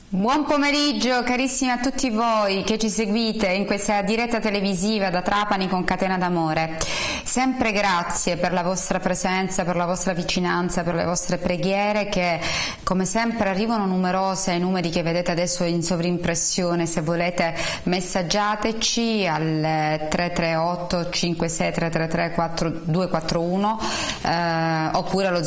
Buon pomeriggio carissimi a tutti voi che ci seguite in questa diretta televisiva da Trapani con Catena d'Amore. Sempre grazie per la vostra presenza, per la vostra vicinanza, per le vostre preghiere che come sempre arrivano numerose, i numeri che vedete adesso in sovrimpressione. Se volete messaggiateci al 338 56 333 4241 oppure allo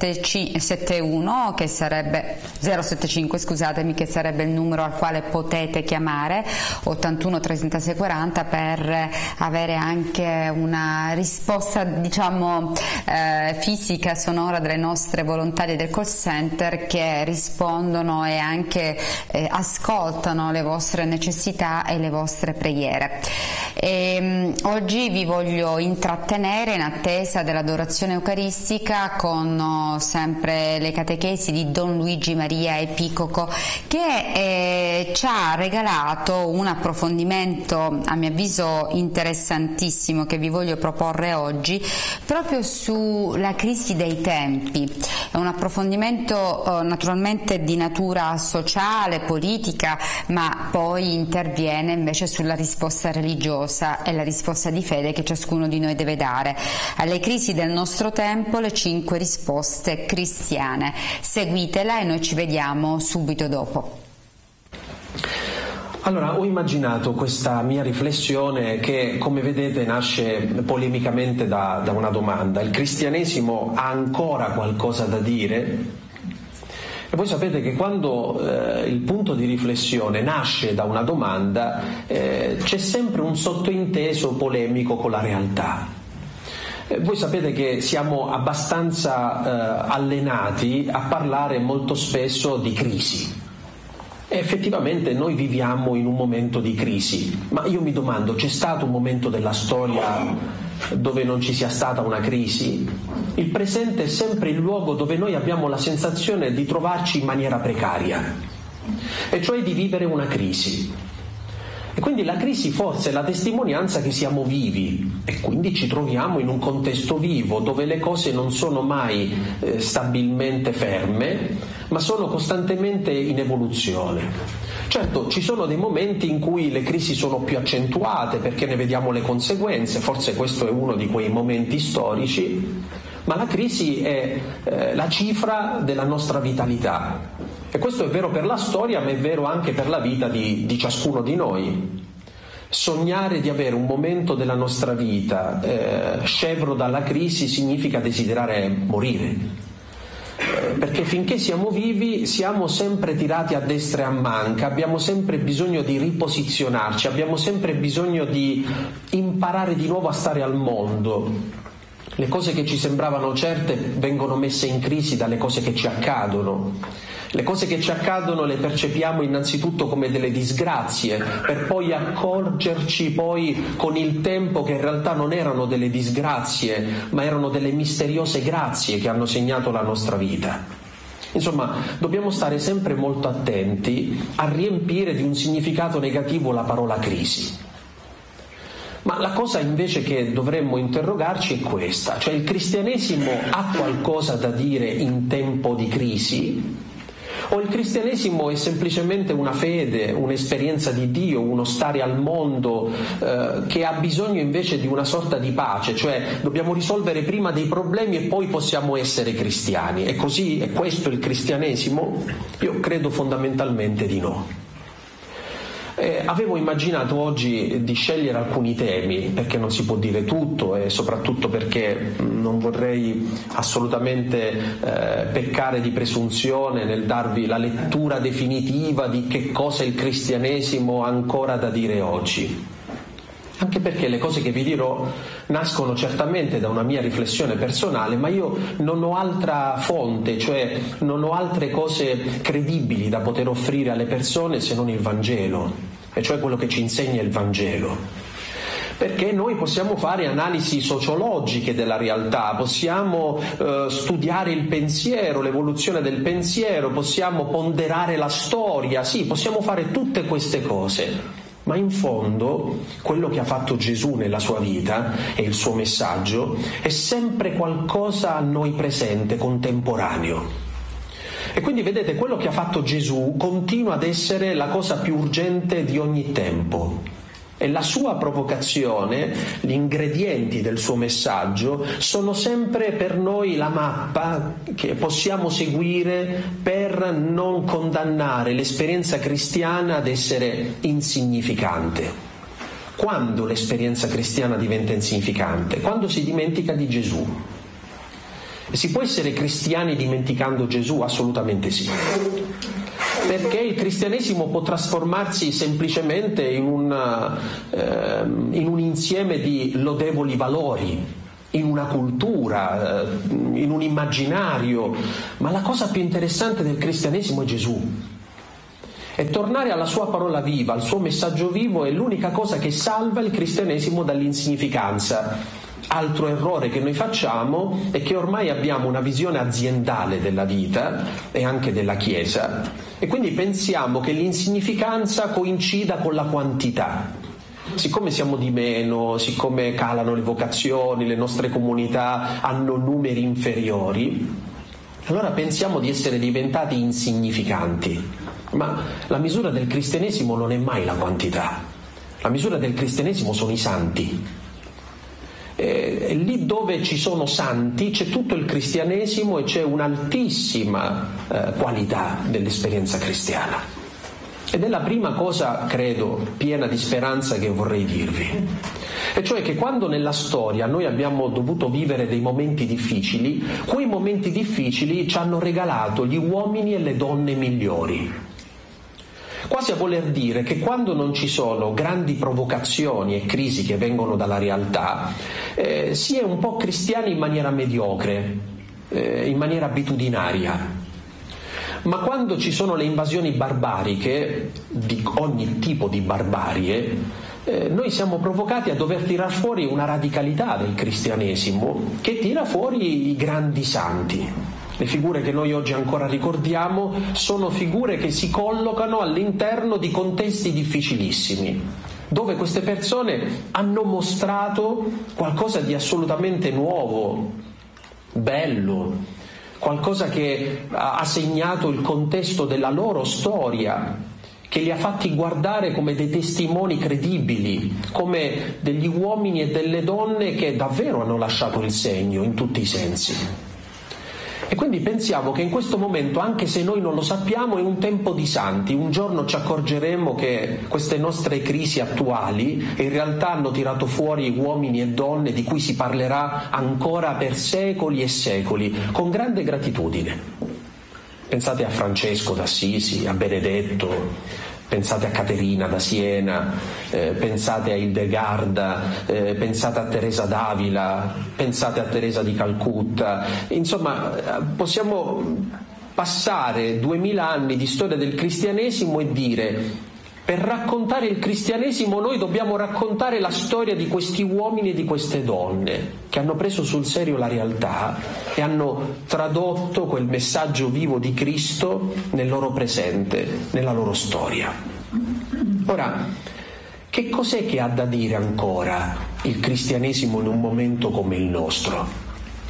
071 che sarebbe 075 scusatemi, che sarebbe il numero al quale potete chiamare, 81 36 40, per avere anche una risposta fisica, sonora delle nostre volontarie del call center che rispondono e anche ascoltano le vostre necessità e le vostre preghiere. Oggi vi voglio intrattenere in attesa dell'adorazione eucaristica con sempre le catechesi di Don Luigi Maria Epicoco, che ci ha regalato un approfondimento a mio avviso interessantissimo che vi voglio proporre oggi proprio sulla crisi dei tempi. È un approfondimento naturalmente di natura sociale, politica, ma poi interviene invece sulla risposta religiosa e la risposta di fede che ciascuno di noi deve dare alle crisi del nostro tempo, le 5 risposte cristiane. Seguitela e noi ci vediamo subito dopo. Allora, ho immaginato questa mia riflessione che, come vedete, nasce polemicamente da una domanda. Il cristianesimo ha ancora qualcosa da dire? E voi sapete che quando il punto di riflessione nasce da una domanda, c'è sempre un sottointeso polemico con la realtà. Voi sapete che siamo abbastanza allenati a parlare molto spesso di crisi. E effettivamente noi viviamo in un momento di crisi, ma io mi domando, c'è stato un momento della storia dove non ci sia stata una crisi? Il presente è sempre il luogo dove noi abbiamo la sensazione di trovarci in maniera precaria, e cioè di vivere una crisi. E quindi la crisi forse è la testimonianza che siamo vivi e quindi ci troviamo in un contesto vivo dove le cose non sono mai stabilmente ferme, ma sono costantemente in evoluzione. Certo, ci sono dei momenti in cui le crisi sono più accentuate perché ne vediamo le conseguenze, forse questo è uno di quei momenti storici, ma la crisi è la cifra della nostra vitalità. E questo è vero per la storia, ma è vero anche per la vita di ciascuno di noi. Sognare di avere un momento della nostra vita scevro dalla crisi significa desiderare morire, perché finché siamo vivi siamo sempre tirati a destra e a manca, abbiamo sempre bisogno di riposizionarci, abbiamo sempre bisogno di imparare di nuovo a stare al mondo. Le cose che ci sembravano certe vengono messe in crisi dalle cose che ci accadono. Le cose che ci accadono le percepiamo innanzitutto come delle disgrazie, per poi accorgerci poi con il tempo che in realtà non erano delle disgrazie, ma erano delle misteriose grazie che hanno segnato la nostra vita. Insomma, dobbiamo stare sempre molto attenti a riempire di un significato negativo la parola crisi. Ma la cosa invece che dovremmo interrogarci è questa, cioè il cristianesimo ha qualcosa da dire in tempo di crisi? O il cristianesimo è semplicemente una fede, un'esperienza di Dio, uno stare al mondo che ha bisogno invece di una sorta di pace, cioè dobbiamo risolvere prima dei problemi e poi possiamo essere cristiani? È così? È questo il cristianesimo? Io credo fondamentalmente di no. Avevo immaginato oggi di scegliere alcuni temi, perché non si può dire tutto e soprattutto perché non vorrei assolutamente peccare di presunzione nel darvi la lettura definitiva di che cosa il cristianesimo ha ancora da dire oggi. Anche perché le cose che vi dirò nascono certamente da una mia riflessione personale, ma io non ho altra fonte, cioè non ho altre cose credibili da poter offrire alle persone se non il Vangelo, e cioè quello che ci insegna il Vangelo. Perché noi possiamo fare analisi sociologiche della realtà, possiamo studiare il pensiero, l'evoluzione del pensiero, possiamo ponderare la storia, sì, possiamo fare tutte queste cose. Ma in fondo quello che ha fatto Gesù nella sua vita e il suo messaggio è sempre qualcosa a noi presente, contemporaneo. E quindi vedete, quello che ha fatto Gesù continua ad essere la cosa più urgente di ogni tempo. E la sua provocazione, gli ingredienti del suo messaggio sono sempre per noi la mappa che possiamo seguire per non condannare l'esperienza cristiana ad essere insignificante. Quando l'esperienza cristiana diventa insignificante? Quando si dimentica di Gesù. Si può essere cristiani dimenticando Gesù? Assolutamente sì. Perché il cristianesimo può trasformarsi semplicemente in un insieme di lodevoli valori, in una cultura, in un immaginario, ma la cosa più interessante del cristianesimo è Gesù. E tornare alla sua parola viva, al suo messaggio vivo, è l'unica cosa che salva il cristianesimo dall'insignificanza. Altro errore che noi facciamo è che ormai abbiamo una visione aziendale della vita e anche della Chiesa, e quindi pensiamo che l'insignificanza coincida con la quantità. Siccome siamo di meno, siccome calano le vocazioni, le nostre comunità hanno numeri inferiori, allora pensiamo di essere diventati insignificanti. Ma la misura del cristianesimo non è mai la quantità, la misura del cristianesimo sono i santi. E lì dove ci sono santi c'è tutto il cristianesimo e c'è un'altissima qualità dell'esperienza cristiana. Ed è la prima cosa, credo, piena di speranza che vorrei dirvi. E cioè che quando nella storia noi abbiamo dovuto vivere dei momenti difficili, quei momenti difficili ci hanno regalato gli uomini e le donne migliori. Quasi a voler dire che quando non ci sono grandi provocazioni e crisi che vengono dalla realtà, si è un po' cristiani in maniera mediocre, in maniera abitudinaria. Ma quando ci sono le invasioni barbariche, di ogni tipo di barbarie, noi siamo provocati a dover tirar fuori una radicalità del cristianesimo che tira fuori i grandi santi. Le figure che noi oggi ancora ricordiamo sono figure che si collocano all'interno di contesti difficilissimi, dove queste persone hanno mostrato qualcosa di assolutamente nuovo, bello, qualcosa che ha segnato il contesto della loro storia, che li ha fatti guardare come dei testimoni credibili, come degli uomini e delle donne che davvero hanno lasciato il segno in tutti i sensi. E quindi pensiamo che in questo momento, anche se noi non lo sappiamo, è un tempo di santi. Un giorno ci accorgeremo che queste nostre crisi attuali in realtà hanno tirato fuori uomini e donne di cui si parlerà ancora per secoli e secoli, con grande gratitudine. Pensate a Francesco d'Assisi, a Benedetto, pensate a Caterina da Siena, pensate a Hildegarda, pensate a Teresa d'Avila, pensate a Teresa di Calcutta. Insomma, possiamo passare 2000 anni di storia del cristianesimo e dire: per raccontare il cristianesimo noi dobbiamo raccontare la storia di questi uomini e di queste donne che hanno preso sul serio la realtà e hanno tradotto quel messaggio vivo di Cristo nel loro presente, nella loro storia. Ora, che cos'è che ha da dire ancora il cristianesimo in un momento come il nostro?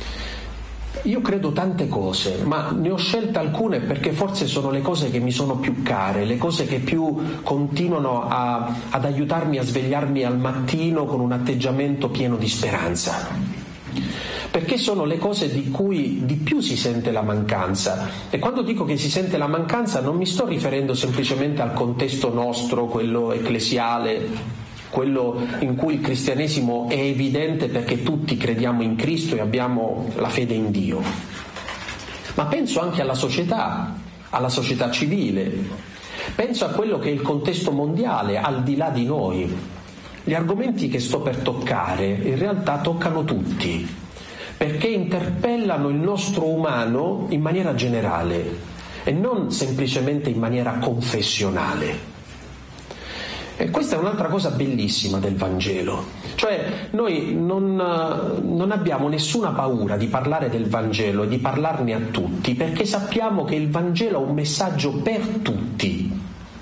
Io credo tante cose, ma ne ho scelte alcune perché forse sono le cose che mi sono più care, le cose che più continuano ad aiutarmi a svegliarmi al mattino con un atteggiamento pieno di speranza. Perché sono le cose di cui di più si sente la mancanza. E quando dico che si sente la mancanza non mi sto riferendo semplicemente al contesto nostro, quello ecclesiale, quello in cui il cristianesimo è evidente perché tutti crediamo in Cristo e abbiamo la fede in Dio. Ma penso anche alla società civile, penso a quello che è il contesto mondiale, al di là di noi. Gli argomenti che sto per toccare in realtà toccano tutti, perché interpellano il nostro umano in maniera generale e non semplicemente in maniera confessionale. E questa è un'altra cosa bellissima del Vangelo, cioè noi non abbiamo nessuna paura di parlare del Vangelo e di parlarne a tutti, perché sappiamo che il Vangelo ha un messaggio per tutti.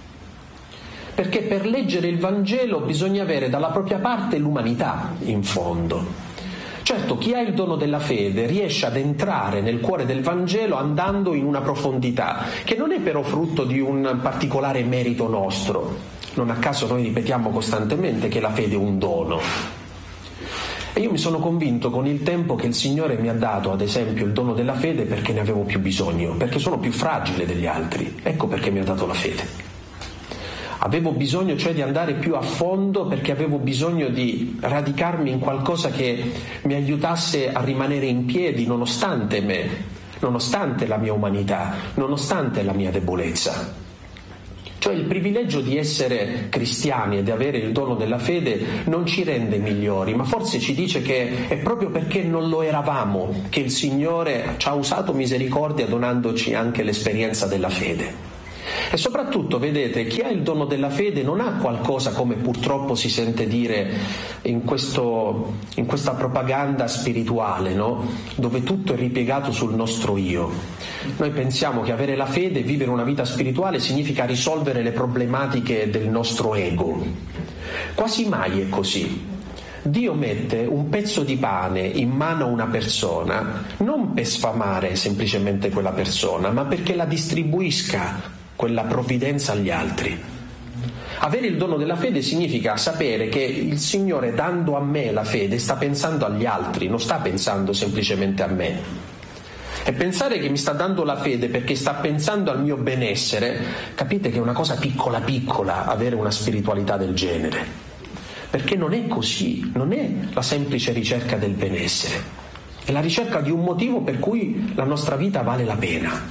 Perché per leggere il Vangelo bisogna avere dalla propria parte l'umanità, in fondo. Certo, chi ha il dono della fede riesce ad entrare nel cuore del Vangelo andando in una profondità, che non è però frutto di un particolare merito nostro. Non a caso noi ripetiamo costantemente che la fede è un dono. E io mi sono convinto con il tempo che il Signore mi ha dato, ad esempio, il dono della fede perché ne avevo più bisogno, perché sono più fragile degli altri. Ecco perché mi ha dato la fede. Avevo bisogno cioè di andare più a fondo, perché avevo bisogno di radicarmi in qualcosa che mi aiutasse a rimanere in piedi nonostante me, nonostante la mia umanità, nonostante la mia debolezza. Cioè il privilegio di essere cristiani e di avere il dono della fede non ci rende migliori, ma forse ci dice che è proprio perché non lo eravamo che il Signore ci ha usato misericordia donandoci anche l'esperienza della fede. E soprattutto, vedete, chi ha il dono della fede non ha qualcosa, come purtroppo si sente dire in questa propaganda spirituale, no? Dove tutto è ripiegato sul nostro io. Noi pensiamo che avere la fede e vivere una vita spirituale significa risolvere le problematiche del nostro ego. Quasi mai è così. Dio mette un pezzo di pane in mano a una persona non per sfamare semplicemente quella persona, ma perché la distribuisca quella provvidenza agli altri. Avere il dono della fede significa sapere che il Signore, dando a me la fede, sta pensando agli altri, non sta pensando semplicemente a me. E pensare che mi sta dando la fede perché sta pensando al mio benessere, capite che è una cosa piccola piccola avere una spiritualità del genere. Perché non è così, non è la semplice ricerca del benessere, è la ricerca di un motivo per cui la nostra vita vale la pena.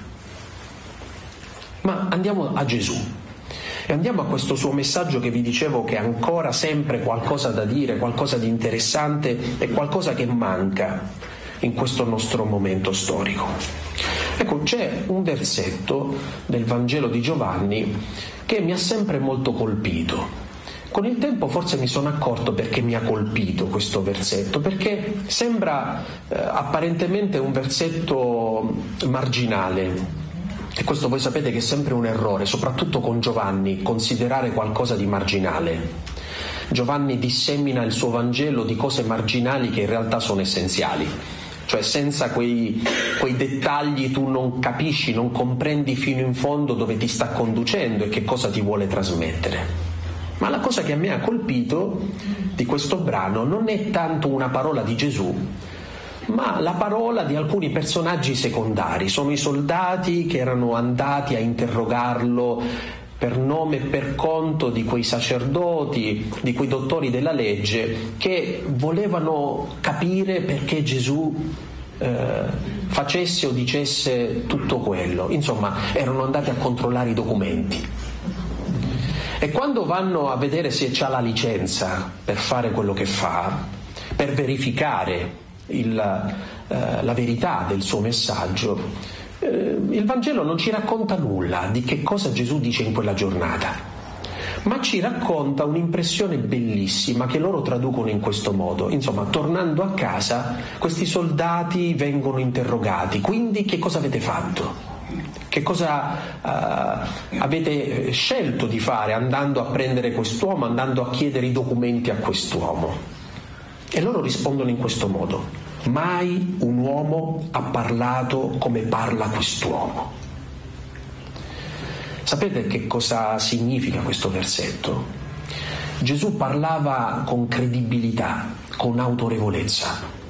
Ma andiamo a Gesù e andiamo a questo suo messaggio che vi dicevo che ha ancora sempre qualcosa da dire, qualcosa di interessante e qualcosa che manca in questo nostro momento storico. Ecco, c'è un versetto del Vangelo di Giovanni che mi ha sempre molto colpito. Con il tempo forse mi sono accorto perché mi ha colpito questo versetto, perché sembra apparentemente un versetto marginale. E questo voi sapete che è sempre un errore, soprattutto con Giovanni, considerare qualcosa di marginale. Giovanni dissemina il suo Vangelo di cose marginali che in realtà sono essenziali. Cioè senza quei dettagli tu non capisci, non comprendi fino in fondo dove ti sta conducendo e che cosa ti vuole trasmettere. Ma la cosa che a me ha colpito di questo brano non è tanto una parola di Gesù, ma la parola di alcuni personaggi secondari. Sono i soldati che erano andati a interrogarlo per nome e per conto di quei sacerdoti, di quei dottori della legge che volevano capire perché Gesù facesse o dicesse tutto quello. Insomma, erano andati a controllare i documenti. E quando vanno a vedere se c'ha la licenza per fare quello che fa, per verificare la verità del suo messaggio, il Vangelo non ci racconta nulla di che cosa Gesù dice in quella giornata, ma ci racconta un'impressione bellissima che loro traducono in questo modo. Insomma, tornando a casa, questi soldati vengono interrogati: quindi che cosa avete fatto? Che cosa avete scelto di fare andando a prendere quest'uomo, andando a chiedere i documenti a quest'uomo? E loro rispondono in questo modo: mai un uomo ha parlato come parla quest'uomo. Sapete che cosa significa questo versetto? Gesù parlava con credibilità, con autorevolezza.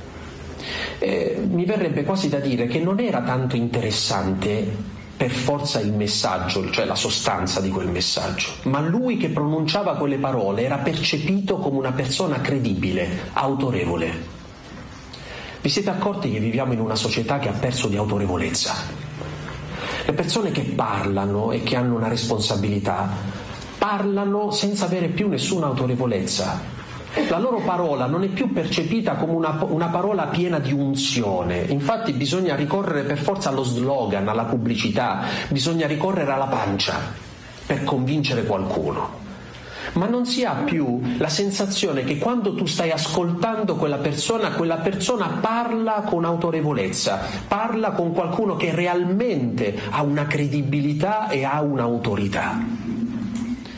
Mi verrebbe quasi da dire che non era tanto interessante per forza il messaggio, cioè la sostanza di quel messaggio, ma lui che pronunciava quelle parole era percepito come una persona credibile, autorevole. Vi siete accorti che viviamo in una società che ha perso di autorevolezza? Le persone che parlano e che hanno una responsabilità parlano senza avere più nessuna autorevolezza. La loro parola non è più percepita come una parola piena di unzione. Infatti bisogna ricorrere per forza allo slogan, alla pubblicità, bisogna ricorrere alla pancia per convincere qualcuno. Ma non si ha più la sensazione che quando tu stai ascoltando quella persona parla con autorevolezza, parla con qualcuno che realmente ha una credibilità e ha un'autorità.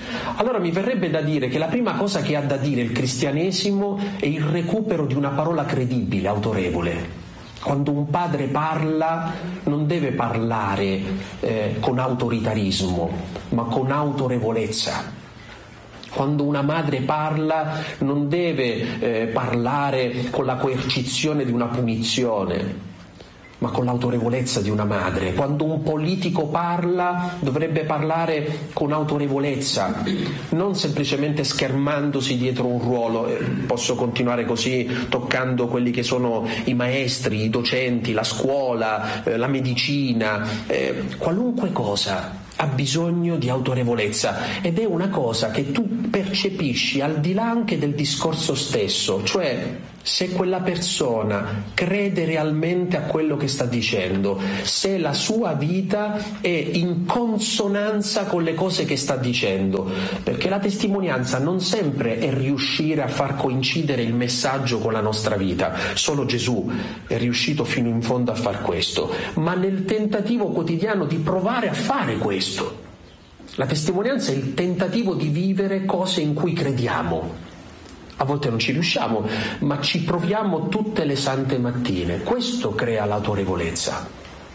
Allora mi verrebbe da dire che la prima cosa che ha da dire il cristianesimo è il recupero di una parola credibile, autorevole. Quando un padre parla non deve parlare con autoritarismo, ma con autorevolezza. Quando una madre parla non deve parlare con la coercizione di una punizione, ma con l'autorevolezza di una madre. Quando un politico parla dovrebbe parlare con autorevolezza, non semplicemente schermandosi dietro un ruolo. Posso continuare così toccando quelli che sono i maestri, i docenti, la scuola, la medicina, qualunque cosa ha bisogno di autorevolezza, ed è una cosa che tu percepisci al di là anche del discorso stesso, cioè se quella persona crede realmente a quello che sta dicendo, se la sua vita è in consonanza con le cose che sta dicendo, perché la testimonianza non sempre è riuscire a far coincidere il messaggio con la nostra vita. Solo Gesù è riuscito fino in fondo a far questo, ma nel tentativo quotidiano di provare a fare questo. La testimonianza è il tentativo di vivere cose in cui crediamo. A volte non ci riusciamo, ma ci proviamo tutte le sante mattine. Questo crea l'autorevolezza.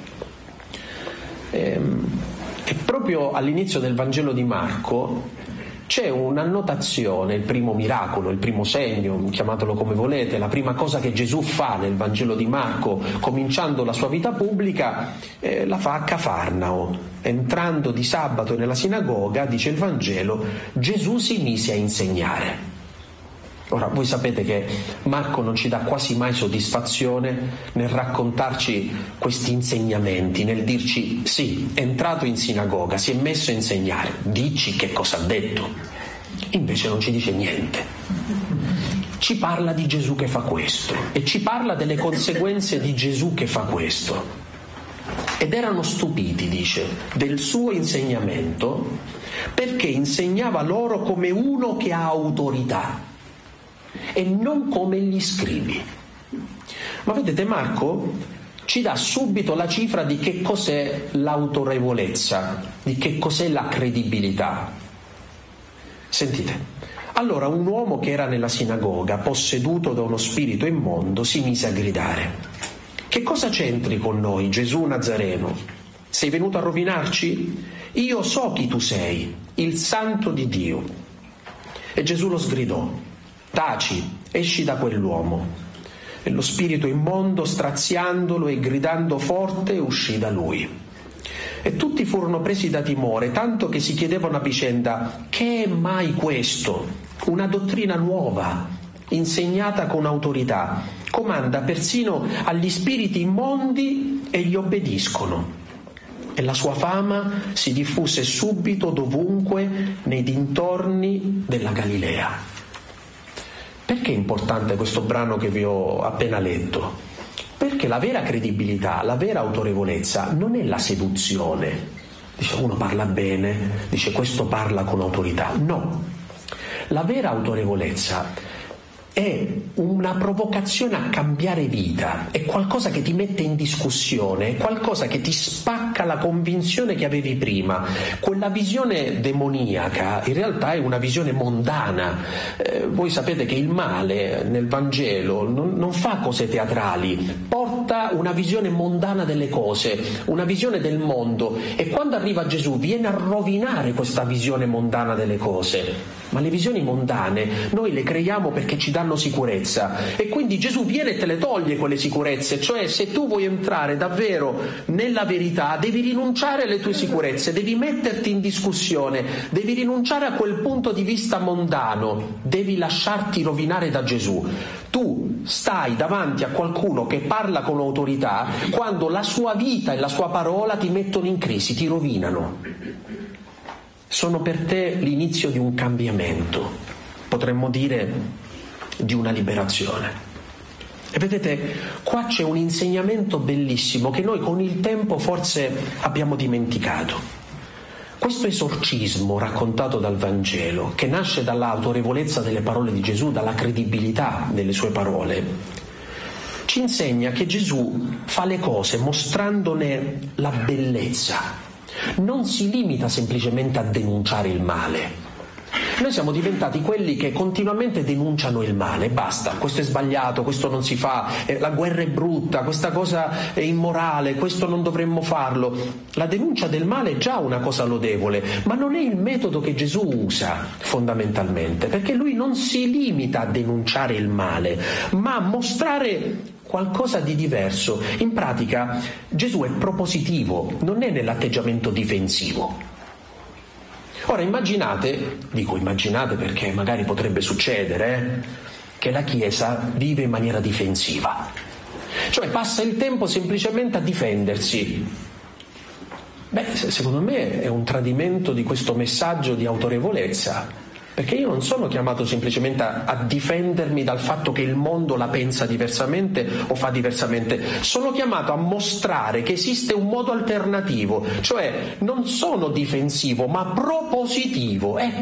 E proprio all'inizio del Vangelo di Marco c'è un'annotazione, il primo miracolo, il primo segno, chiamatelo come volete, la prima cosa che Gesù fa nel Vangelo di Marco, cominciando la sua vita pubblica, la fa a Cafarnao. Entrando di sabato nella sinagoga, dice il Vangelo, Gesù si mise a insegnare. Ora, voi sapete che Marco non ci dà quasi mai soddisfazione nel raccontarci questi insegnamenti, nel dirci sì, è entrato in sinagoga, si è messo a insegnare, dici che cosa ha detto. Invece non ci dice niente. Ci parla di Gesù che fa questo e ci parla delle conseguenze di Gesù che fa questo. Ed erano stupiti, dice, del suo insegnamento, perché insegnava loro come uno che ha autorità e non come gli scribi. Ma vedete, Marco ci dà subito la cifra di che cos'è l'autorevolezza, di che cos'è la credibilità. Sentite, allora un uomo che era nella sinagoga, posseduto da uno spirito immondo, si mise a gridare: che cosa c'entri con noi, Gesù Nazareno? Sei venuto a rovinarci? Io so chi tu sei, il Santo di Dio. E Gesù lo sgridò: taci, esci da quell'uomo. E lo spirito immondo, straziandolo e gridando forte, uscì da lui. E tutti furono presi da timore, tanto che si chiedevano a vicenda: che è mai questo? Una dottrina nuova, insegnata con autorità, comanda persino agli spiriti immondi e gli obbediscono. E la sua fama si diffuse subito dovunque nei dintorni della Galilea. Perché è importante questo brano che vi ho appena letto? Perché la vera credibilità, la vera autorevolezza non è la seduzione. Dice, uno parla bene, dice questo parla con autorità. No, la vera autorevolezza è una provocazione a cambiare vita, è qualcosa che ti mette in discussione, è qualcosa che ti spacca la convinzione che avevi prima. Quella visione demoniaca in realtà è una visione mondana. Voi sapete che il male nel Vangelo non fa cose teatrali, porta una visione mondana delle cose, una visione del mondo, e quando arriva Gesù viene a rovinare questa visione mondana delle cose. Ma le visioni mondane noi le creiamo perché ci danno sicurezza, e quindi Gesù viene e te le toglie quelle sicurezze. Cioè, se tu vuoi entrare davvero nella verità devi rinunciare alle tue sicurezze, devi metterti in discussione, devi rinunciare a quel punto di vista mondano, devi lasciarti rovinare da Gesù. Tu stai davanti a qualcuno che parla con autorità quando la sua vita e la sua parola ti mettono in crisi, ti rovinano. Sono per te l'inizio di un cambiamento, potremmo dire di una liberazione. E vedete, qua c'è un insegnamento bellissimo che noi con il tempo forse abbiamo dimenticato. Questo esorcismo raccontato dal Vangelo, che nasce dall'autorevolezza delle parole di Gesù, dalla credibilità delle sue parole, ci insegna che Gesù fa le cose mostrandone la bellezza. Non si limita semplicemente a denunciare il male, Noi siamo diventati quelli che continuamente denunciano il male, basta, questo è sbagliato, questo non si fa, la guerra è brutta, questa cosa è immorale, questo non dovremmo farlo. La denuncia del male è già una cosa lodevole, ma non è il metodo che Gesù usa fondamentalmente, perché lui non si limita a denunciare il male, ma a mostrare qualcosa di diverso. In pratica Gesù è propositivo, non è nell'atteggiamento difensivo. Ora immaginate perché magari potrebbe succedere, che la Chiesa vive in maniera difensiva, cioè passa il tempo semplicemente a difendersi. Secondo me è un tradimento di questo messaggio di autorevolezza, perché io non sono chiamato semplicemente a difendermi dal fatto che il mondo la pensa diversamente o fa diversamente, sono chiamato a mostrare che esiste un modo alternativo, cioè non sono difensivo ma propositivo.